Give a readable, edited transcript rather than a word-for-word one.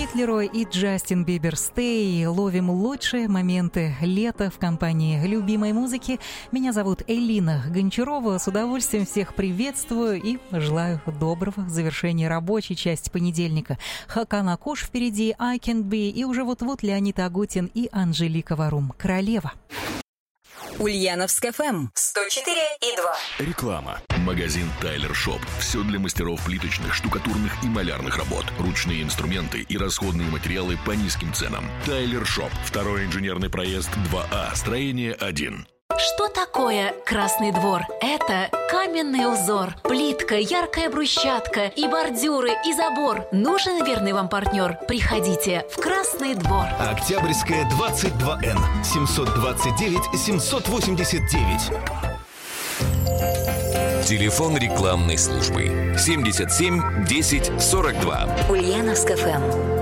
Кид Лерой и Джастин Бибер «Stay». Ловим лучшие моменты лета в компании любимой музыки. Меня зовут Элина Гончарова. С удовольствием всех приветствую и желаю доброго завершения рабочей части понедельника. Хакан Акуш впереди, I Can Be, и уже вот-вот Леонид Агутин и Анжелика Варум. Королева. Ульяновск ФМ 104,2. Реклама. Магазин Тайлер Шоп. Все для мастеров плиточных, штукатурных и малярных работ. Ручные инструменты и расходные материалы по низким ценам. Тайлер Шоп. Второй инженерный проезд 2А. Строение 1. Что такое Красный двор? Это каменный узор, плитка, яркая брусчатка и бордюры, и забор. Нужен верный вам партнер? Приходите в Красный двор. Октябрьская, 22Н, 729-789. Телефон рекламной службы 77 10 42. Ульяновск ФМ.